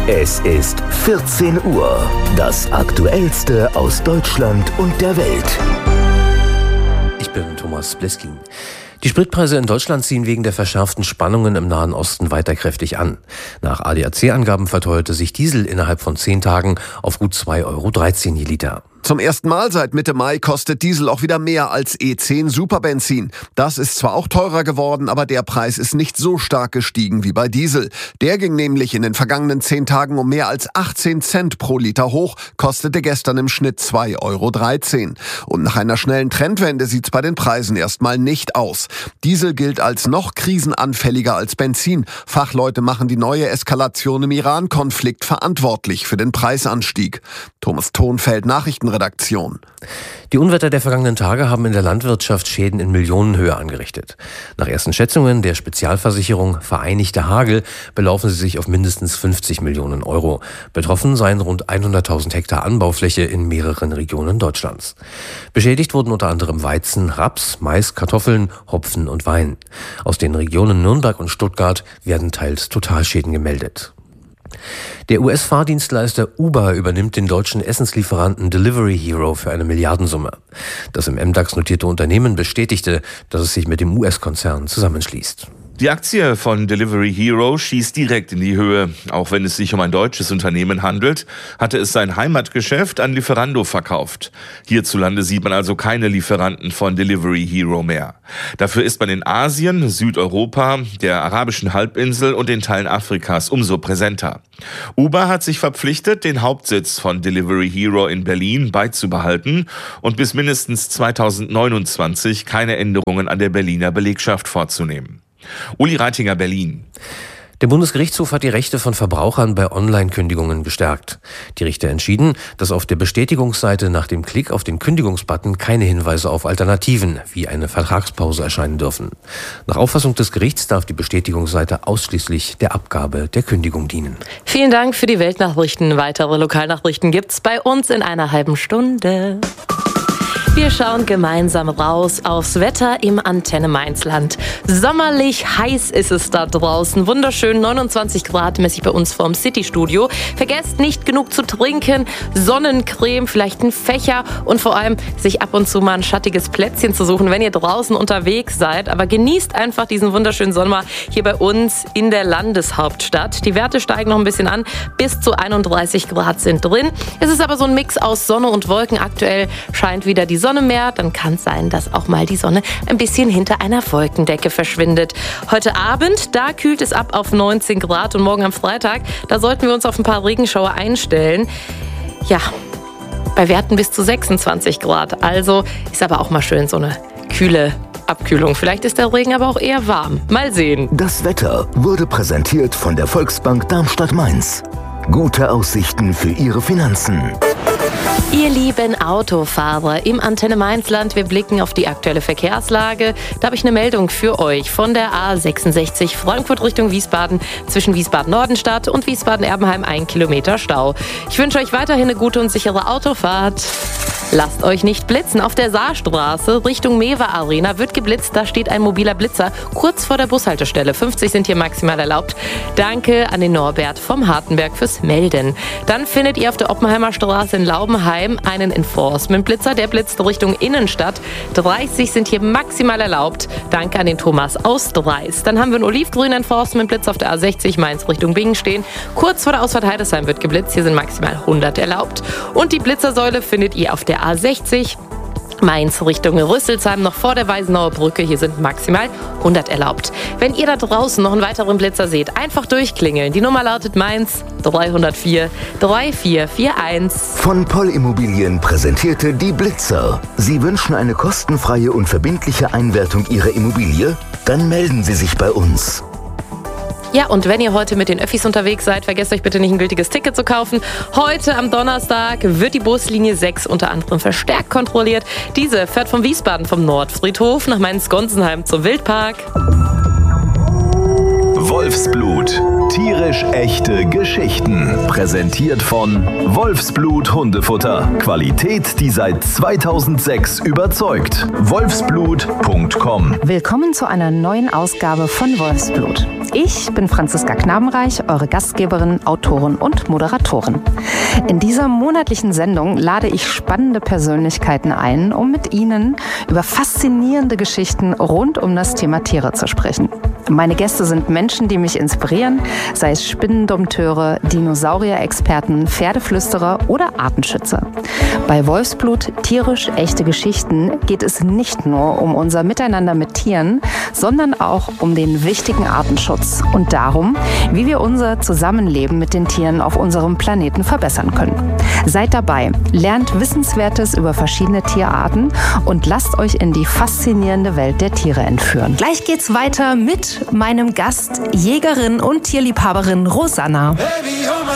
Es ist 14 Uhr. Das Aktuellste aus Deutschland und der Welt. Ich bin Thomas Bleskin. Die Spritpreise in Deutschland ziehen wegen der verschärften Spannungen im Nahen Osten weiter kräftig an. Nach ADAC-Angaben verteuerte sich Diesel innerhalb von 10 Tagen auf gut 2,13 € je Liter. Zum ersten Mal seit Mitte Mai kostet Diesel auch wieder mehr als E10 Superbenzin. Das ist zwar auch teurer geworden, aber der Preis ist nicht so stark gestiegen wie bei Diesel. Der ging nämlich in den vergangenen 10 Tagen um mehr als 18 Cent pro Liter hoch, kostete gestern im Schnitt 2,13 €. Und nach einer schnellen Trendwende sieht's bei den Preisen erstmal nicht aus. Diesel gilt als noch krisenanfälliger als Benzin. Fachleute machen die neue Eskalation im Iran-Konflikt verantwortlich für den Preisanstieg. Thomas Thonfeld, Nachrichtenredaktion. Die Unwetter der vergangenen Tage haben in der Landwirtschaft Schäden in Millionenhöhe angerichtet. Nach ersten Schätzungen der Spezialversicherung Vereinigter Hagel belaufen sie sich auf mindestens 50 Millionen €. Betroffen seien rund 100.000 Hektar Anbaufläche in mehreren Regionen Deutschlands. Beschädigt wurden unter anderem Weizen, Raps, Mais, Kartoffeln, Hopfen und Wein. Aus den Regionen Nürnberg und Stuttgart werden teils Totalschäden gemeldet. Der US-Fahrdienstleister Uber übernimmt den deutschen Essenslieferanten Delivery Hero für eine Milliardensumme. Das im MDAX notierte Unternehmen bestätigte, dass es sich mit dem US-Konzern zusammenschließt. Die Aktie von Delivery Hero schießt direkt in die Höhe. Auch wenn es sich um ein deutsches Unternehmen handelt, hatte es sein Heimatgeschäft an Lieferando verkauft. Hierzulande sieht man also keine Lieferanten von Delivery Hero mehr. Dafür ist man in Asien, Südeuropa, der arabischen Halbinsel und den Teilen Afrikas umso präsenter. Uber hat sich verpflichtet, den Hauptsitz von Delivery Hero in Berlin beizubehalten und bis mindestens 2029 keine Änderungen an der Berliner Belegschaft vorzunehmen. Uli Reitinger, Berlin. Der Bundesgerichtshof hat die Rechte von Verbrauchern bei Online-Kündigungen gestärkt. Die Richter entschieden, dass auf der Bestätigungsseite nach dem Klick auf den Kündigungsbutton keine Hinweise auf Alternativen wie eine Vertragspause erscheinen dürfen. Nach Auffassung des Gerichts darf die Bestätigungsseite ausschließlich der Abgabe der Kündigung dienen. Vielen Dank für die Weltnachrichten. Weitere Lokalnachrichten gibt's bei uns in einer halben Stunde. Wir schauen gemeinsam raus aufs Wetter im Antenne Mainzland. Sommerlich heiß ist es da draußen. Wunderschön, 29 Grad messe ich bei uns vorm City-Studio. Vergesst nicht, genug zu trinken, Sonnencreme, vielleicht einen Fächer und vor allem sich ab und zu mal ein schattiges Plätzchen zu suchen, wenn ihr draußen unterwegs seid. Aber genießt einfach diesen wunderschönen Sommer hier bei uns in der Landeshauptstadt. Die Werte steigen noch ein bisschen an, bis zu 31 Grad sind drin. Es ist aber so ein Mix aus Sonne und Wolken. Aktuell scheint wieder die Sonne mehr, dann kann es sein, dass auch mal die Sonne ein bisschen hinter einer Wolkendecke verschwindet. Heute Abend, da kühlt es ab auf 19 Grad und morgen am Freitag, da sollten wir uns auf ein paar Regenschauer einstellen. Ja, bei Werten bis zu 26 Grad. Also ist aber auch mal schön so eine kühle Abkühlung. Vielleicht ist der Regen aber auch eher warm. Mal sehen. Das Wetter wurde präsentiert von der Volksbank Darmstadt-Mainz. Gute Aussichten für Ihre Finanzen. Ihr lieben Autofahrer im Antenne Mainzland, wir blicken auf die aktuelle Verkehrslage. Da habe ich eine Meldung für euch von der A66 Frankfurt Richtung Wiesbaden zwischen Wiesbaden-Nordenstadt und Wiesbaden-Erbenheim 1 Kilometer Stau. Ich wünsche euch weiterhin eine gute und sichere Autofahrt. Lasst euch nicht blitzen. Auf der Saarstraße Richtung Mewa Arena wird geblitzt. Da steht ein mobiler Blitzer kurz vor der Bushaltestelle. 50 sind hier maximal erlaubt. Danke an den Norbert vom Hartenberg fürs Melden. Dann findet ihr auf der Oppenheimer Straße in Laubenheim einen Enforcement-Blitzer. Der blitzt Richtung Innenstadt. 30 sind hier maximal erlaubt. Danke an den Thomas aus Dreis. Dann haben wir einen olivgrünen Enforcement-Blitz auf der A60 Mainz Richtung Bingen stehen. Kurz vor der Ausfahrt Heidesheim wird geblitzt. Hier sind maximal 100 erlaubt. Und die Blitzersäule findet ihr auf der A60 Mainz Richtung Rüsselsheim, noch vor der Weisenauer Brücke. Hier sind maximal 100 erlaubt. Wenn ihr da draußen noch einen weiteren Blitzer seht, einfach durchklingeln. Die Nummer lautet Mainz 304 3441. Von Poll Immobilien präsentierte die Blitzer. Sie wünschen eine kostenfreie und verbindliche Einwertung Ihrer Immobilie? Dann melden Sie sich bei uns. Ja, und wenn ihr heute mit den Öffis unterwegs seid, vergesst euch bitte nicht, ein gültiges Ticket zu kaufen. Heute am Donnerstag wird die Buslinie 6 unter anderem verstärkt kontrolliert. Diese fährt von Wiesbaden vom Nordfriedhof nach Mainz-Gonsenheim zum Wildpark. Wolfsblut. Tierisch echte Geschichten. Präsentiert von Wolfsblut Hundefutter. Qualität, die seit 2006 überzeugt. Wolfsblut.com. Willkommen zu einer neuen Ausgabe von Wolfsblut. Ich bin Franziska Knabenreich, eure Gastgeberin, Autorin und Moderatorin. In dieser monatlichen Sendung lade ich spannende Persönlichkeiten ein, um mit ihnen über faszinierende Geschichten rund um das Thema Tiere zu sprechen. Meine Gäste sind Menschen, die mich inspirieren, sei es Spinnendompteure, Dinosaurier-Experten, Pferdeflüsterer oder Artenschützer. Bei Wolfsblut tierisch echte Geschichten geht es nicht nur um unser Miteinander mit Tieren, sondern auch um den wichtigen Artenschutz und darum, wie wir unser Zusammenleben mit den Tieren auf unserem Planeten verbessern können. Seid dabei, lernt Wissenswertes über verschiedene Tierarten und lasst euch in die faszinierende Welt der Tiere entführen. Gleich geht's weiter mit meinem Gast, Jägerin und Tierliebhaberin Rosanna.